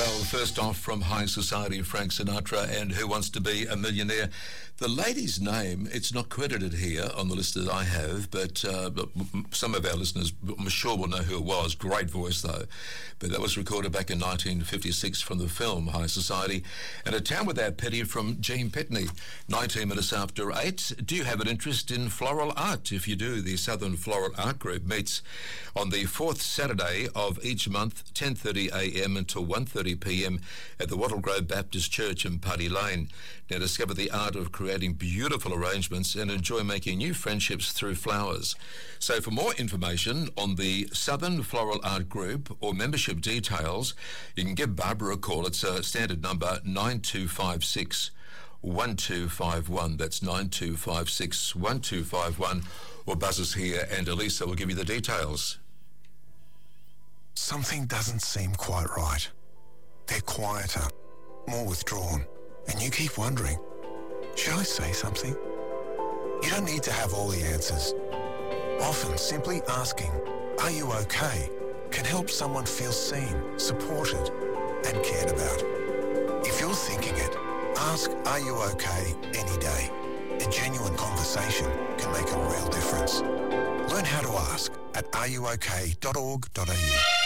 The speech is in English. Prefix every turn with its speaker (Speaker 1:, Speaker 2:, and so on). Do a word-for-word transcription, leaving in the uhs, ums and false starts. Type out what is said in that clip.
Speaker 1: Well, first off, from High Society, Frank Sinatra and Who Wants to Be a Millionaire. The lady's name, it's not credited here on the list that I have, but, uh, but some of our listeners, I'm sure, will know who it was. Great voice, though. But that was recorded back in nineteen fifty-six from the film High Society. And A Town Without Pity from Gene Pitney. nineteen minutes after eight. Do you have an interest in floral art? If you do, the Southern Floral Art Group meets on the fourth Saturday of each month, ten thirty a m until one thirty p m at the Wattle Grove Baptist Church in Putty Lane. Now discover the art of creating beautiful arrangements and enjoy making new friendships through flowers. So for more information on the Southern Floral Art Group or membership details, you can give Barbara a call. It's a standard number nine two five six, one two five one. That's nine two five six, one two five one. Or buzz us here and Elisa will give you the details.
Speaker 2: Something doesn't seem quite right. They're quieter, more withdrawn, and you keep wondering, should I say something? You don't need to have all the answers. Often simply asking, are you okay, can help someone feel seen, supported, and cared about. If you're thinking it, ask, are you okay, any day. A genuine conversation can make a real difference. Learn how to ask at are you okay dot org dot a u.